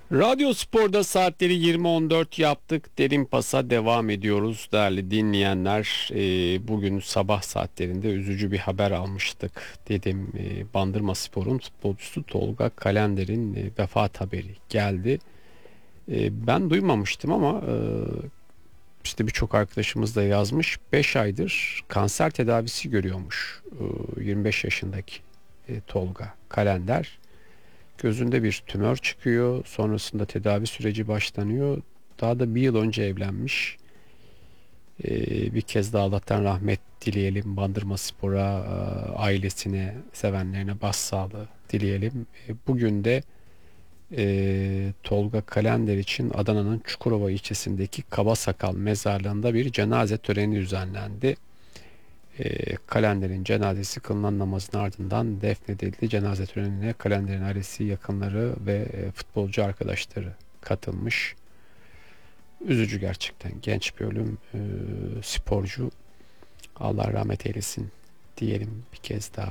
Radyo Spor'da saatleri 20.14 yaptık. Derin Pas'a devam ediyoruz değerli dinleyenler. Bugün sabah saatlerinde üzücü bir haber almıştık. Dedim Bandırma Spor'un futbolcusu Tolga Kalender'in vefat haberi geldi. Ben duymamıştım ama işte birçok arkadaşımız da yazmış. 5 aydır kanser tedavisi görüyormuş 25 yaşındaki Tolga Kalender. Gözünde bir tümör çıkıyor. Sonrasında tedavi süreci başlanıyor. Daha da bir yıl önce evlenmiş. Bir kez daha Allah'tan rahmet dileyelim. Bandırmaspor'a, ailesine, sevenlerine başsağlığı dileyelim. Bugün de Tolga Kalender için Adana'nın Çukurova ilçesindeki Kabasakal mezarlığında bir cenaze töreni düzenlendi. Kalender'in cenazesi kılınan namazın ardından defnedildi. Cenaze törenine Kalender'in ailesi, yakınları ve futbolcu arkadaşları katılmış. Üzücü gerçekten. Genç bir ölüm. Sporcu. Allah rahmet eylesin diyelim bir kez daha.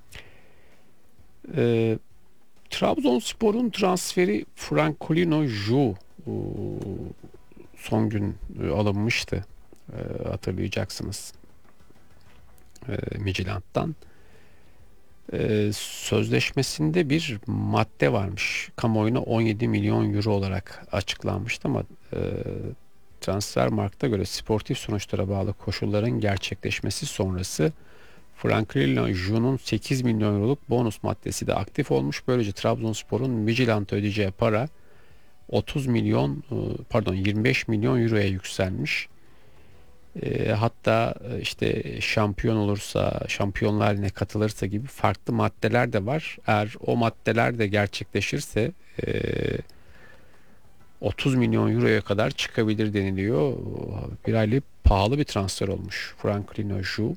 Trabzonspor'un transferi Francolino Ju son gün alınmıştı. Hatırlayacaksınız. Midtjylland'dan. Sözleşmesinde bir madde varmış. Kamuoyuna 17 milyon euro olarak açıklanmıştı ama Transfermarkt'a göre sportif sonuçlara bağlı koşulların gerçekleşmesi sonrası Franklin Jun'un 8 milyon euroluk bonus maddesi de aktif olmuş. Böylece Trabzonspor'un Midtjylland'a ödeyeceği para 25 milyon euroya yükselmiş. Hatta işte şampiyon olursa, Şampiyonlar Ligi'ne katılırsa gibi farklı maddeler de var. Eğer o maddeler de gerçekleşirse 30 milyon euroya kadar çıkabilir deniliyor. Bir aylık pahalı bir transfer olmuş Franklin Oju.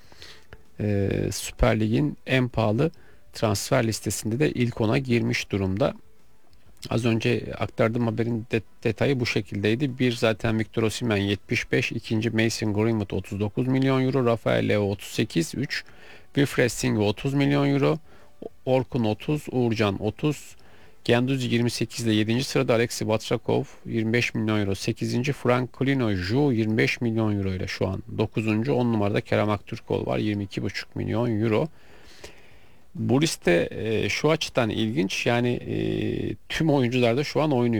Süper Lig'in en pahalı transfer listesinde de ilk ona girmiş durumda. Az önce aktardığım haberin detayı bu şekildeydi. Bir zaten Victor Osimhen 75, ikinci Mason Greenwood 39 milyon euro, Rafael Leo 38, 3 Wilfried Singo 30 milyon euro, Orkun 30, Uğurcan 30, Guendouzi 28 ile 7. sırada Alexei Batrakov 25 milyon euro, 8. Francolino Ju 25 milyon euro ile şu an 9. 10 numarada Kerem Aktürkoğlu var 22,5 milyon euro. Bu liste şu açıdan ilginç, yani tüm oyuncular da şu an oynuyor.